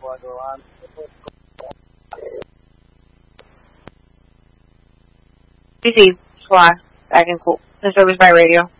CC, Squad, back in cool. This service by radio.